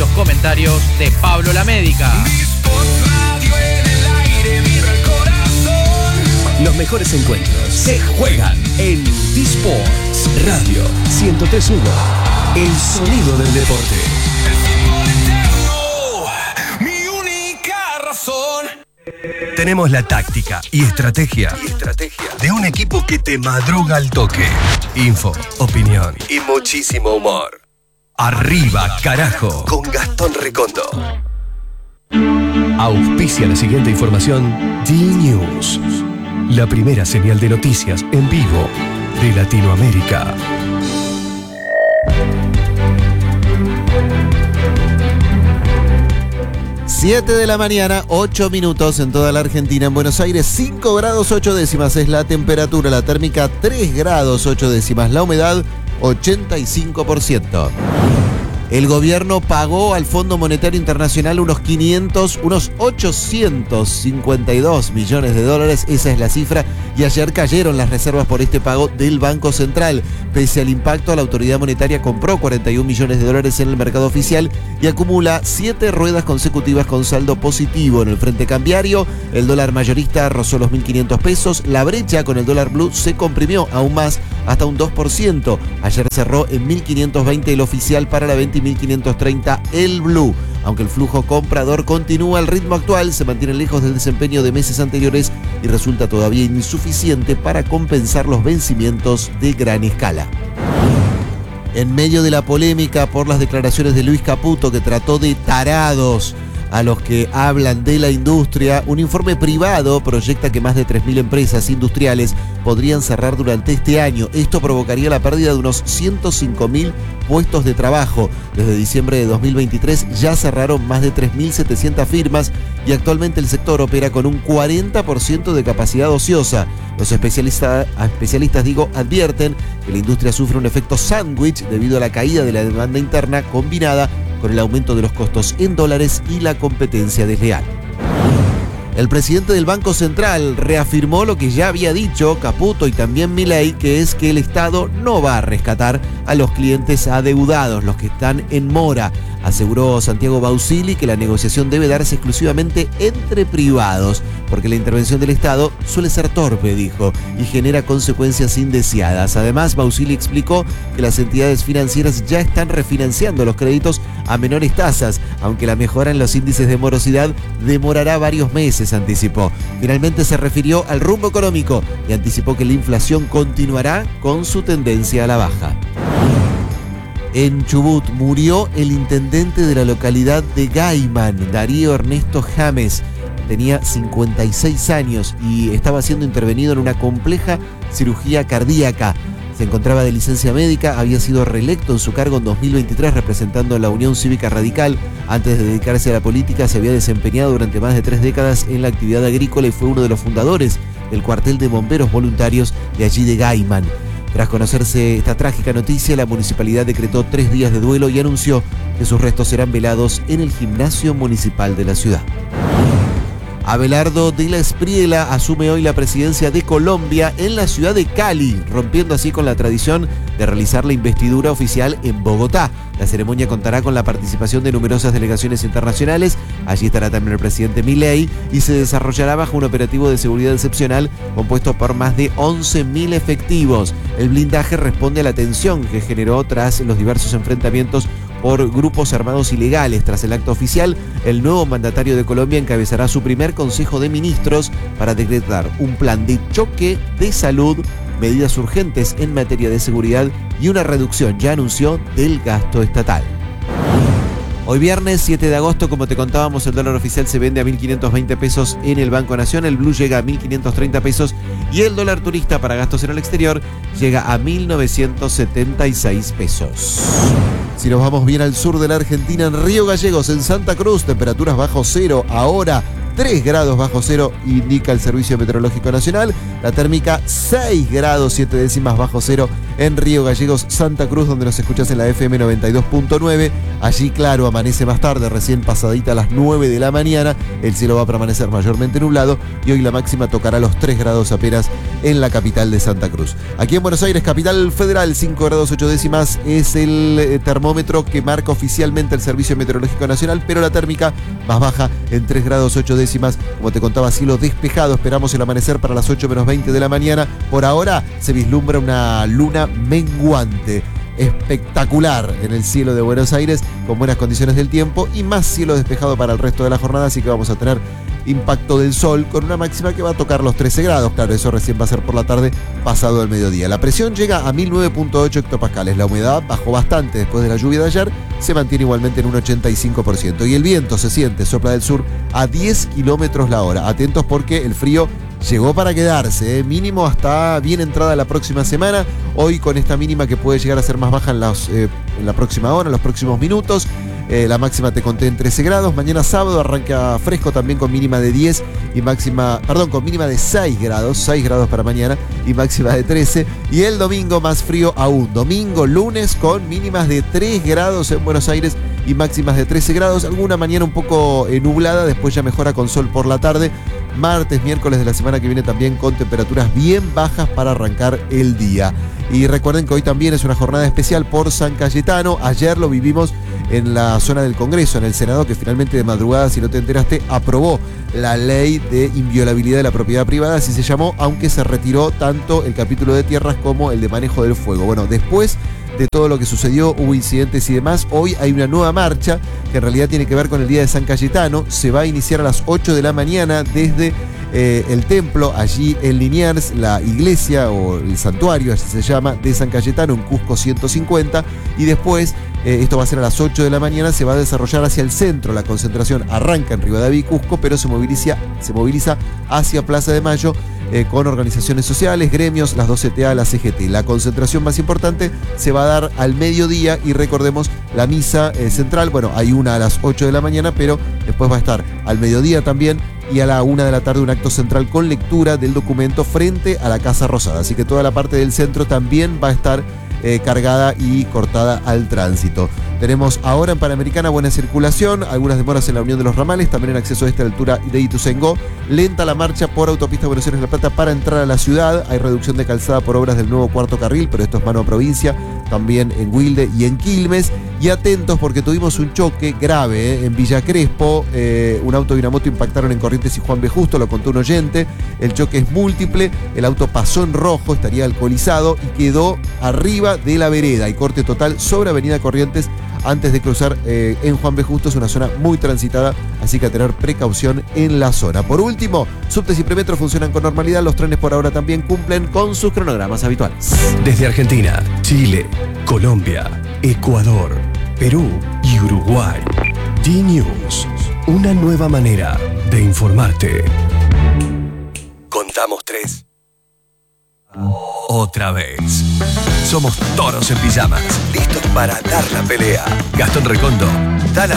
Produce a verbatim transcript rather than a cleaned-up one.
los comentarios de Pablo La Médica. Los mejores encuentros se juegan en D-Sports Radio ciento tres punto uno. El sonido del deporte. Mi única razón. Tenemos la táctica y estrategia, y estrategia de un equipo que te madruga al toque. Info, opinión y muchísimo humor. Arriba, carajo, con Gastón Recondo. Auspicia la siguiente información D-News. La primera señal de noticias en vivo de Latinoamérica. siete de la mañana, ocho minutos en toda la Argentina. En Buenos Aires, cinco grados ocho décimas es la temperatura. La térmica, tres grados ocho décimas. La humedad, ochenta y cinco por ciento. El gobierno pagó al Fondo Monetario Internacional unos quinientos, unos ochocientos cincuenta y dos millones de dólares, esa es la cifra, y ayer cayeron las reservas por este pago del Banco Central. Pese al impacto, la autoridad monetaria compró cuarenta y un millones de dólares en el mercado oficial y acumula siete ruedas consecutivas con saldo positivo. En el frente cambiario, el dólar mayorista rozó los mil quinientos pesos, la brecha con el dólar blue se comprimió aún más hasta un dos por ciento. Ayer cerró en mil quinientos veinte el oficial para la venta y mil quinientos treinta el blue. Aunque el flujo comprador continúa al ritmo actual, se mantiene lejos del desempeño de meses anteriores y resulta todavía insuficiente para compensar los vencimientos de gran escala. En medio de la polémica por las declaraciones de Luis Caputo, que trató de tarados a los que hablan de la industria, un informe privado proyecta que más de tres mil empresas industriales podrían cerrar durante este año. Esto provocaría la pérdida de unos ciento cinco mil puestos de trabajo. Desde diciembre de dos mil veintitrés ya cerraron más de tres mil setecientas firmas y actualmente el sector opera con un cuarenta por ciento de capacidad ociosa. Los especialistas, especialistas digo, advierten que la industria sufre un efecto sándwich debido a la caída de la demanda interna combinada con el aumento de los costos en dólares y la competencia desleal. El presidente del Banco Central reafirmó lo que ya había dicho Caputo y también Milei, que es que el Estado no va a rescatar a los clientes adeudados, los que están en mora. Aseguró Santiago Bausili que la negociación debe darse exclusivamente entre privados, porque la intervención del Estado suele ser torpe, dijo, y genera consecuencias indeseadas. Además, Bausili explicó que las entidades financieras ya están refinanciando los créditos a menores tasas, aunque la mejora en los índices de morosidad demorará varios meses, anticipó. Finalmente se refirió al rumbo económico y anticipó que la inflación continuará con su tendencia a la baja. En Chubut murió el intendente de la localidad de Gaiman, Darío Ernesto James. Tenía cincuenta y seis años y estaba siendo intervenido en una compleja cirugía cardíaca. Se encontraba de licencia médica, había sido reelecto en su cargo en dos mil veintitrés representando a la Unión Cívica Radical. Antes de dedicarse a la política se había desempeñado durante más de tres décadas en la actividad agrícola y fue uno de los fundadores del cuartel de bomberos voluntarios de allí de Gaiman. Tras conocerse esta trágica noticia, la municipalidad decretó tres días de duelo y anunció que sus restos serán velados en el gimnasio municipal de la ciudad. Abelardo de la Espriela asume hoy la presidencia de Colombia en la ciudad de Cali, rompiendo así con la tradición de realizar la investidura oficial en Bogotá. La ceremonia contará con la participación de numerosas delegaciones internacionales. Allí estará también el presidente Milei y se desarrollará bajo un operativo de seguridad excepcional compuesto por más de once mil efectivos. El blindaje responde a la tensión que generó tras los diversos enfrentamientos por grupos armados ilegales. Tras el acto oficial, el nuevo mandatario de Colombia encabezará su primer Consejo de Ministros para decretar un plan de choque de salud, medidas urgentes en materia de seguridad y una reducción, ya anunció, del gasto estatal. Hoy viernes siete de agosto, como te contábamos, el dólar oficial se vende a mil quinientos veinte pesos en el Banco Nación, el blue llega a mil quinientos treinta pesos y el dólar turista para gastos en el exterior llega a mil novecientos setenta y seis pesos. Si nos vamos bien al sur de la Argentina, en Río Gallegos, en Santa Cruz, temperaturas bajo cero, ahora tres grados bajo cero, indica el Servicio Meteorológico Nacional. La térmica seis grados siete décimas bajo cero en Río Gallegos, Santa Cruz, donde nos escuchás en la F M noventa y dos punto nueve. Allí, claro, amanece más tarde, recién pasadita a las nueve de la mañana. El cielo va a permanecer mayormente nublado y hoy la máxima tocará los tres grados apenas en la capital de Santa Cruz. Aquí en Buenos Aires, capital federal, cinco grados ocho décimas es el eh, termómetro que marca oficialmente el Servicio Meteorológico Nacional, pero la térmica más baja en tres grados ocho décimas. Como te contaba, cielo despejado. Esperamos el amanecer para las ocho menos veinte de la mañana. Por ahora se vislumbra una luna menguante. Espectacular en el cielo de Buenos Aires, con buenas condiciones del tiempo y más cielo despejado para el resto de la jornada, así que vamos a tener impacto del sol con una máxima que va a tocar los trece grados. Claro, eso recién va a ser por la tarde, pasado el mediodía. La presión llega a mil nueve punto ocho hectopascales. La humedad bajó bastante después de la lluvia de ayer, se mantiene igualmente en un ochenta y cinco por ciento. Y el viento se siente, sopla del sur a diez kilómetros la hora. Atentos porque el frío llegó para quedarse, ¿eh? Mínimo hasta bien entrada la próxima semana. Hoy con esta mínima que puede llegar a ser más baja en, las, eh, en la próxima hora, en los próximos minutos. Eh, la máxima te conté en trece grados. Mañana sábado arranca fresco también con mínima de diez y máxima, perdón, con mínima de seis grados, seis grados para mañana y máxima de trece. Y el domingo más frío aún. Domingo, lunes con mínimas de tres grados en Buenos Aires y máximas de trece grados. Alguna mañana un poco eh, nublada, después ya mejora con sol por la tarde. Martes, miércoles de la semana que viene también con temperaturas bien bajas para arrancar el día. Y recuerden que hoy también es una jornada especial por San Cayetano. Ayer lo vivimos en la zona del Congreso, en el Senado, que finalmente de madrugada, si no te enteraste, aprobó la ley de inviolabilidad de la propiedad privada, así se llamó, aunque se retiró tanto el capítulo de tierras como el de manejo del fuego. Bueno, después de todo lo que sucedió, hubo incidentes y demás. Hoy hay una nueva marcha que en realidad tiene que ver con el Día de San Cayetano. Se va a iniciar a las ocho de la mañana desde eh, el templo, allí en Liniers, la iglesia o el santuario, así se llama, de San Cayetano, en Cusco ciento cincuenta. Y después, eh, esto va a ser a las ocho de la mañana, se va a desarrollar hacia el centro. La concentración arranca en Rivadavia y Cusco, pero se moviliza, se moviliza hacia Plaza de Mayo, Eh, con organizaciones sociales, gremios, las dos C T A, la C G T. La concentración más importante se va a dar al mediodía y recordemos la misa eh, central. Bueno, hay una a las ocho de la mañana, pero después va a estar al mediodía también y a la una de la tarde un acto central con lectura del documento frente a la Casa Rosada. Así que toda la parte del centro también va a estar eh, cargada y cortada al tránsito. Tenemos ahora en Panamericana buena circulación, algunas demoras en la unión de los ramales, también en acceso a esta altura de Ituzaingó. Lenta la marcha por autopista Buenos Aires-La Plata para entrar a la ciudad. Hay reducción de calzada por obras del nuevo cuarto carril, pero esto es mano a provincia, también en Wilde y en Quilmes. Y atentos porque tuvimos un choque grave ¿eh? en Villa Crespo. Eh, un auto y una moto impactaron en Corrientes y Juan B. Justo, lo contó un oyente. El choque es múltiple, el auto pasó en rojo, estaría alcoholizado y quedó arriba de la vereda. Hay corte total sobre Avenida Corrientes antes de cruzar eh, en Juan B. Justo. Es una zona muy transitada, así que a tener precaución en la zona. Por último, subtes y premetros funcionan con normalidad. Los trenes por ahora también cumplen con sus cronogramas habituales. Desde Argentina, Chile, Colombia, Ecuador, Perú y Uruguay. D-News, una nueva manera de informarte. Contamos tres. Otra vez. Somos toros en pijamas, listos para dar la pelea. Gastón Recondo, da la